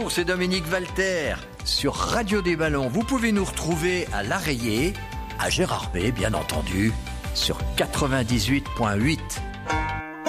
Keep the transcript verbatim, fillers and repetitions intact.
bonjour, c'est Dominique Walter sur Radio des Ballons. Vous pouvez nous retrouver à l'Arreillé, à Gérardmer bien entendu, sur quatre-vingt-dix-huit virgule huit.